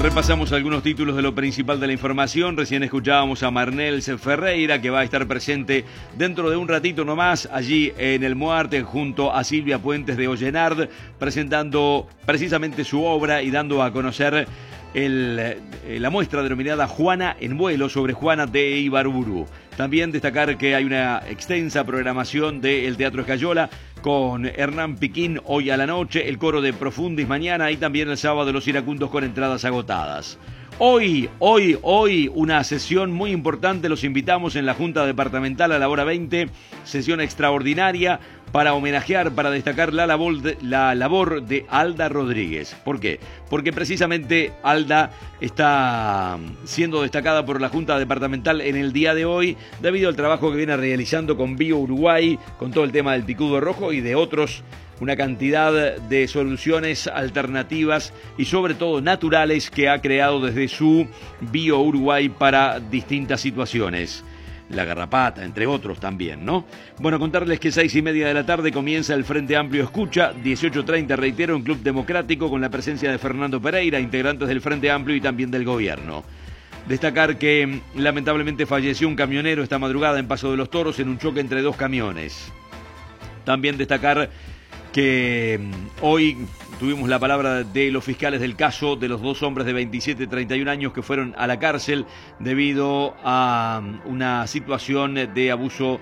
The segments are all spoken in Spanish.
Repasamos algunos títulos de lo principal de la información. Recién escuchábamos a Marnels Ferreira, que va a estar presente dentro de un ratito nomás allí en el Muarte junto a Silvia Puentes de Ollenard, presentando precisamente su obra y dando a conocer la muestra denominada Juana en vuelo sobre Juana de Ibarburu. También destacar que hay una extensa programación del Teatro Escayola con Hernán Piquín hoy a la noche, el coro de Profundis mañana y también el sábado los iracundos con entradas agotadas. Hoy, una sesión muy importante, los invitamos en la Junta Departamental a la hora 20, sesión extraordinaria para homenajear, para destacar la labor de Alda Rodríguez. ¿Por qué? Porque precisamente Alda está siendo destacada por la Junta Departamental en el día de hoy, debido al trabajo que viene realizando con Bio Uruguay, con todo el tema del picudo rojo y de otros, una cantidad de soluciones alternativas y sobre todo naturales que ha creado desde su Bio Uruguay para distintas situaciones. La garrapata, entre otros también, ¿no? Bueno, contarles que 6:30 de la tarde comienza el Frente Amplio Escucha, 18:30, reitero, en Club Democrático con la presencia de Fernando Pereira, integrantes del Frente Amplio y también del gobierno. Destacar que lamentablemente falleció un camionero esta madrugada en Paso de los Toros en un choque entre dos camiones. También destacar que hoy tuvimos la palabra de los fiscales del caso de los dos hombres de 27 y 31 años que fueron a la cárcel debido a una situación de abuso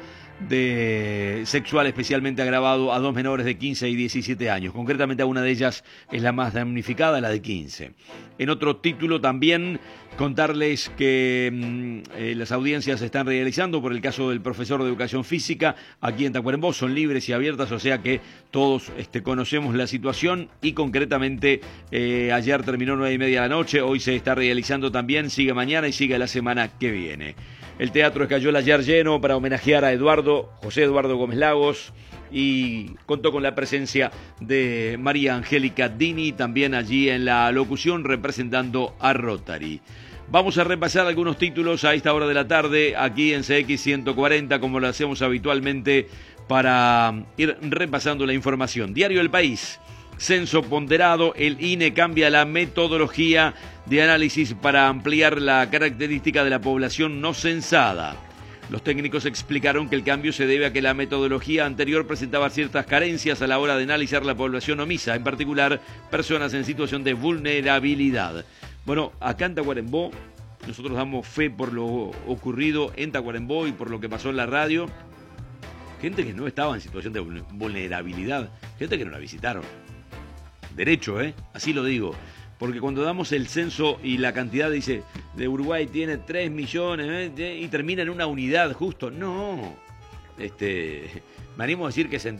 sexual especialmente agravado a dos menores de 15 y 17 años. Concretamente a una de ellas es la más damnificada, la de 15. En otro título también contarles que las audiencias se están realizando por el caso del profesor de educación física aquí en Tacuarembó, son libres y abiertas, o sea que todos conocemos la situación y concretamente ayer terminó 9:30 de la noche, hoy se está realizando también, sigue mañana y sigue la semana que viene. El Teatro Escayola ayer lleno para homenajear a José Eduardo Gómez Lagos, y contó con la presencia de María Angélica Dini, también allí en la locución representando a Rotary. Vamos a repasar algunos títulos a esta hora de la tarde aquí en CX 140, como lo hacemos habitualmente para ir repasando la información. Diario El País. Censo ponderado, el INE cambia la metodología de análisis para ampliar la característica de la población no censada. Los técnicos explicaron que el cambio se debe a que la metodología anterior presentaba ciertas carencias a la hora de analizar la población omisa, en particular personas en situación de vulnerabilidad. Bueno, acá en Tacuarembó nosotros damos fe por lo ocurrido en Tacuarembó y por lo que pasó en la radio. Gente que no estaba en situación de vulnerabilidad, gente que no la visitaron. Derecho, así lo digo. Porque cuando damos el censo y la cantidad dice de Uruguay tiene 3 millones y termina en una unidad justo. No. Me animo a decir que se